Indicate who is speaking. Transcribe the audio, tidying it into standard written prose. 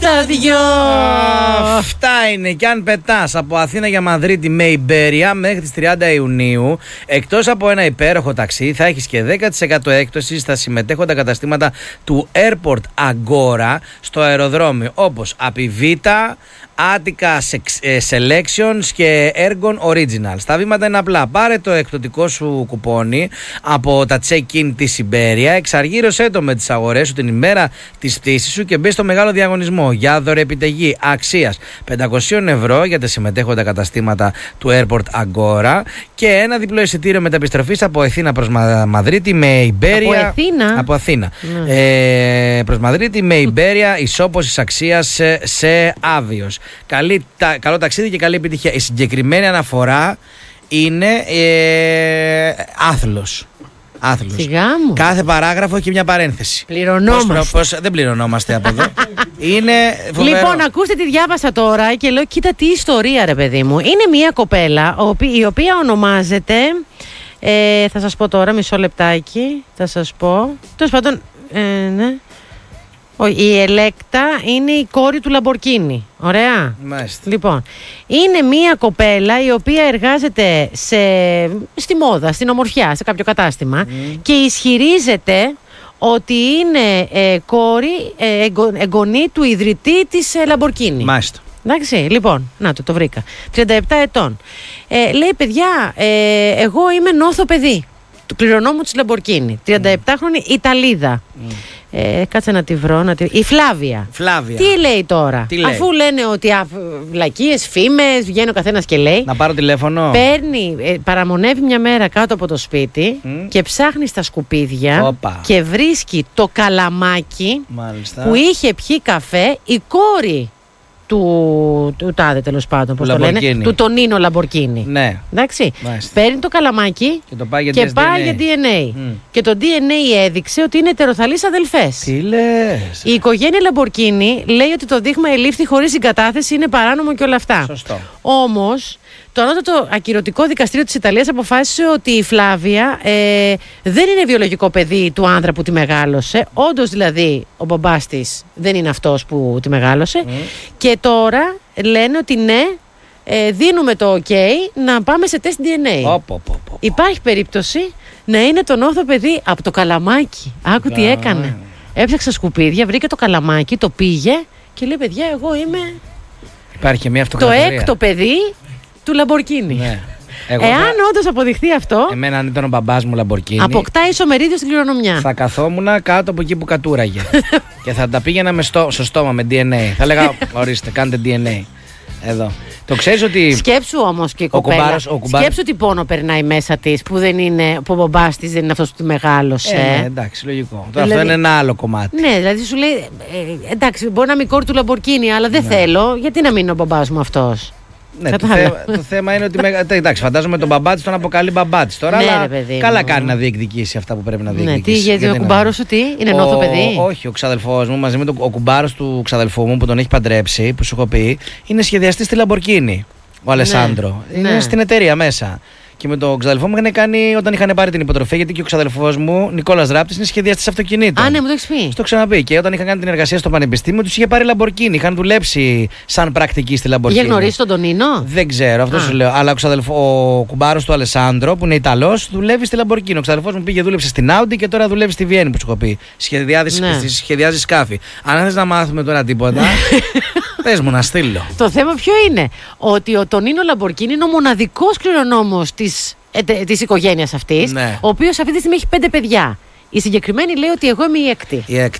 Speaker 1: τα δυο.
Speaker 2: Αυτά είναι. Και αν πετάς από Αθήνα για Μαδρίτη με Ιμπέρια μέχρι τις 30 Ιουνίου, εκτός από ένα υπέροχο ταξί, θα έχεις και 10% έκπτωση στα συμμετέχοντα καταστήματα του Airport Agora στο αεροδρόμιο, όπως Apivita, Attica Selections και Ergon Originals. Τα βήματα είναι απλά. Πάρε το εκπτωτικό σου κουπόνι από τα check-in της Ιμπέρια, εξαργύρωσέ το με τις αγορές σου την ημέρα της πτήσης σου και μπει στο μεγάλο διαγωνισμό για δωρεπιταγή αξίας 500 ευρώ για τα συμμετέχοντα καταστήματα του Airport Agora και ένα διπλό εισιτήριο μεταπιστροφής από Αθήνα προς Μαδρίτη με Ιμπέρια. Από Αθήνα. Προς Μαδρίτη με Ιμπέρια ισόπωσης αξίας σε άβιος. Καλό ταξίδι και καλή επιτυχία. Η συγκεκριμένη αναφορά είναι άθλος.
Speaker 1: Σιγά μου.
Speaker 2: Κάθε παράγραφο έχει μια παρένθεση.
Speaker 1: Πληρωνόμαστε.
Speaker 2: Δεν πληρωνόμαστε από εδώ. Είναι φοβερό.
Speaker 1: Λοιπόν, ακούστε τι διάβασα τώρα και λέω: κοίτα τι ιστορία, ρε παιδί μου. Είναι μια κοπέλα η οποία ονομάζεται. Θα σας πω τώρα, μισό λεπτάκι. Θα σας πω. Τέλος πάντων, ναι. Η Ελέκτα είναι η κόρη του Λαμπορκίνι. Ωραία.
Speaker 2: Μάλιστα.
Speaker 1: Λοιπόν, είναι μία κοπέλα η οποία εργάζεται στη μόδα, στην ομορφιά, σε κάποιο κατάστημα και ισχυρίζεται ότι είναι κόρη, εγγονή του ιδρυτή της Λαμπορκίνι.
Speaker 2: Μάλιστα.
Speaker 1: Εντάξει, λοιπόν, να το βρήκα. 37 ετών. Λέει, παιδιά, εγώ είμαι νόθο παιδί του κληρονόμου της Λαμπορκίνι. 37χρονη Ιταλίδα. Κάτσε να τη βρω. Η Φλάβια. Τι λέει τώρα? Αφού λένε ότι βλακίες, φήμες, βγαίνει ο καθένας και λέει.
Speaker 2: Να πάρω τηλέφωνο.
Speaker 1: Παραμονεύει μια μέρα κάτω από το σπίτι και ψάχνει στα σκουπίδια και βρίσκει το καλαμάκι. Μάλιστα. Που είχε πιει καφέ η κόρη του τάδε, τέλος πάντων, πώς το λένε, του Τονίνο Λαμπορκίνι. Ναι. Εντάξει. Μάλιστα. Παίρνει το καλαμάκι και πάει για DNA. Και το DNA έδειξε ότι είναι ετεροθαλείς αδελφές.
Speaker 2: Τι λες?
Speaker 1: Η οικογένεια Λαμπορκίνι λέει ότι το δείγμα ελήφθη χωρίς συγκατάθεση, είναι παράνομο και όλα αυτά.
Speaker 2: Σωστό.
Speaker 1: Όμως, το ανώτατο ακυρωτικό δικαστήριο της Ιταλίας αποφάσισε ότι η Φλάβια δεν είναι βιολογικό παιδί του άνδρα που τη μεγάλωσε. Όντως δηλαδή ο μπαμπάς της δεν είναι αυτός που τη μεγάλωσε. Και τώρα λένε ότι ναι, δίνουμε το ok να πάμε σε τεστ DNA. Υπάρχει περίπτωση να είναι το νόθο παιδί από το καλαμάκι. Άκου τι έκανε. Έψαξε σκουπίδια, βρήκε το καλαμάκι, το πήγε και λέει, παιδιά, εγώ είμαι
Speaker 2: Υπάρχει μια αυτοκρατορία.
Speaker 1: Το έκτο παιδί του Λαμπορκίνι. Ναι. Εάν όντως αποδειχθεί αυτό.
Speaker 2: Εμένα, αν ήταν ο μπαμπάς μου Λαμπορκίνι,
Speaker 1: αποκτάει ισομερίδιο στην κληρονομιά.
Speaker 2: Θα καθόμουν κάτω από εκεί που κατούραγε. Και θα τα πήγαινα στο στόμα με DNA. Θα έλεγα, ορίστε, κάντε DNA. Εδώ. Το ξέρεις ότι.
Speaker 1: Σκέψου όμως και η κοπέλα. Σκέψου τι πόνο περνάει μέσα της που ο μπαμπάς της δεν είναι αυτός που τη μεγάλωσε.
Speaker 2: Ναι, εντάξει, λογικό. Τώρα αυτό είναι ένα άλλο κομμάτι.
Speaker 1: Ναι, δηλαδή σου λέει, εντάξει, μπορεί να είμαι η κόρη του Λαμπορκίνι, αλλά δεν θέλω. Γιατί να μην είναι ο μπαμπάς μου αυτός?
Speaker 2: Ναι, το θέμα είναι ότι. Εντάξει, φαντάζομαι τον μπαμπά της τον αποκαλεί μπαμπά της τώρα.
Speaker 1: Ναι,
Speaker 2: αλλά
Speaker 1: παιδί,
Speaker 2: καλά κάνει να διεκδικήσει αυτά που πρέπει να διεκδικήσει.
Speaker 1: Ναι, γιατί ο κουμπάρος σου τι, είναι νόθο παιδί?
Speaker 2: Όχι, ο ξαδελφός μου μαζί με ο κουμπάρος του ξαδελφού μου που τον έχει παντρέψει, που σου έχω πει, είναι σχεδιαστής στη Λαμπορκίνι. Ο Αλεσάνδρο. Είναι στην εταιρεία μέσα. Και με τον ξαδελφό μου είχαν κάνει όταν είχαν πάρει την υποτροφία, γιατί και ο ξαδελφός μου, Νικόλας Ράπτης, είναι σχεδιαστής αυτοκινήτων.
Speaker 1: Α, ναι, μου το έχεις πει.
Speaker 2: Στο ξαναπεί. Και όταν είχαν κάνει την εργασία στο πανεπιστήμιο, τους είχε πάρει Λαμπορκίνι. Είχαν δουλέψει σαν πρακτικοί στη Λαμπορκίνι.
Speaker 1: Είχε γνωρίσει τον Τονίνο?
Speaker 2: Δεν ξέρω, αυτό σου λέω. Αλλά ο κουμπάρος του Αλεσάνδρο, που είναι Ιταλός, δουλεύει στη Λαμπορκίνι. Ο ξαδελφός μου πήγε, δούλεψε στην Audi και τώρα δουλεύει στη Βιέννη, που σου έχω πει. Σχεδιάζει σκάφη. Αν θες να μάθουμε τώρα τίποτα. Πες μου να στείλω.
Speaker 1: Το θέμα ποιο είναι? Ότι ο Τονίνο Λαμπορκίνι είναι ο μοναδικός κληρονόμος της οικογένειας αυτής, ο οποίος αυτή τη στιγμή έχει 5 παιδιά. Η συγκεκριμένη λέει ότι εγώ είμαι η έκτη.